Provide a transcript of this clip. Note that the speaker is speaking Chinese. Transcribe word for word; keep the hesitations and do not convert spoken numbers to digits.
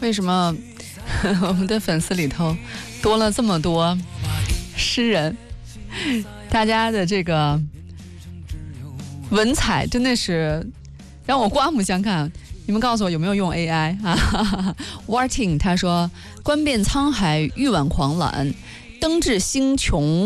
为什么我们的粉丝里头多了这么多诗人？大家的这个文采真的是让我刮目相看。你们告诉我有没有用 A I 啊 ？Warting 他说：“观遍沧海，欲挽狂澜，登至星穹。”